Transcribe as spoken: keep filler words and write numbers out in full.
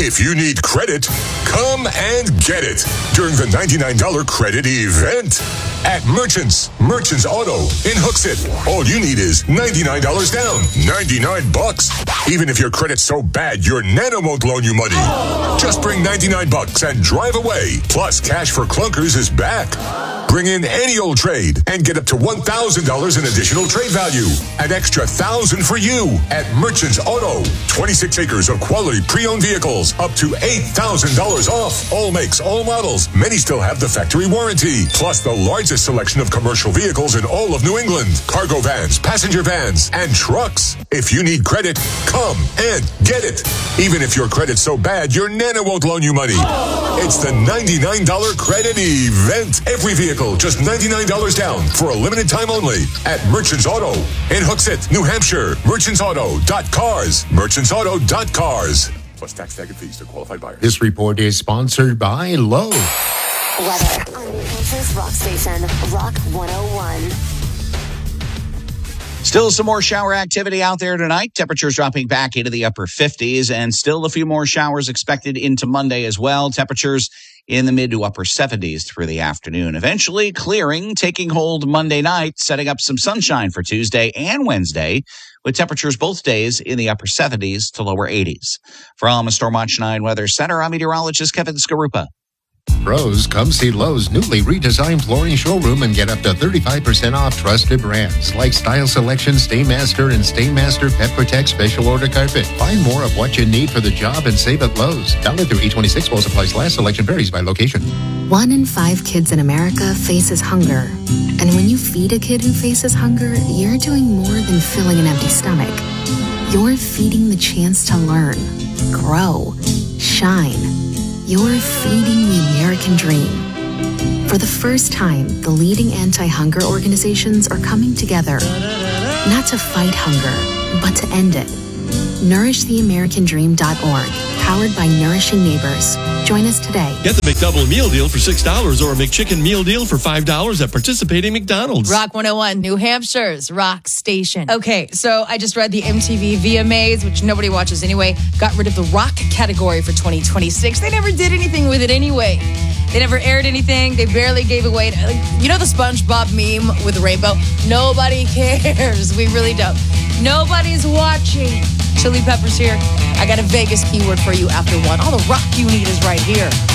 If you need credit, come and get it during the ninety-nine dollars credit event at Merchants. Merchants Auto in Hooksett. All you need is ninety-nine dollars down. ninety-nine bucks. Even if your credit's so bad, your Nana won't loan you money. Just bring ninety-nine bucks and drive away. Plus, Cash for Clunkers is back. Bring in any old trade and get up to one thousand dollars in additional trade value. An extra one thousand dollars for you at Merchants Auto. twenty-six acres of quality pre-owned vehicles. Up to eight thousand dollars off. All makes, all models. Many still have the factory warranty. Plus the largest selection of commercial vehicles in all of New England. Cargo vans, passenger vans, and trucks. If you need credit, come and get it. Even if your credit's so bad, your Nana won't loan you money. It's the ninety-nine dollars credit event. Every vehicle, just ninety-nine dollars down for a limited time only at Merchants Auto in Hooksett, New Hampshire. merchants auto dot cars. merchants auto dot cars. Plus tax, tag, and fees to qualified buyers. This report is sponsored by Lowe's. Weather on New Hampshire's rock station, Rock one oh one. Still some more shower activity out there tonight. Temperatures dropping back into the upper fifties, and still a few more showers expected into Monday as well. Temperatures in the mid to upper seventies through the afternoon. Eventually clearing, taking hold Monday night, setting up some sunshine for Tuesday and Wednesday, with temperatures both days in the upper seventies to lower eighties. From Stormwatch nine Weather Center, I'm meteorologist Kevin Skarupa. Pros, come see Lowe's newly redesigned flooring showroom and get up to thirty-five percent off trusted brands like Style Selection, Stainmaster, and Stainmaster Pet Protect Special Order Carpet. Find more of what you need for the job and save at Lowe's. Valid through eight twenty-six while supplies last. Selection varies by location. One in five kids in America faces hunger. And when you feed a kid who faces hunger, you're doing more than filling an empty stomach. You're feeding the chance to learn, grow, shine. You're feeding the American dream. For the first time, the leading anti-hunger organizations are coming together, not to fight hunger, but to end it. nourish the american dream dot org, powered by Nourishing Neighbors. Join us today. Get the McDouble meal deal for six dollars or a McChicken meal deal for five dollars at participating McDonald's. Rock one oh one, New Hampshire's rock station. Okay, so I just read the M T V V M As, which nobody watches anyway, got rid of the rock category for twenty twenty-six. They never did anything with it anyway. They never aired anything. They barely gave away. Like, you know the SpongeBob meme with the rainbow? Nobody cares. We really don't. Nobody's watching. Chili Peppers here. I got a Vegas keyword for you after one. All the rock you need is right here.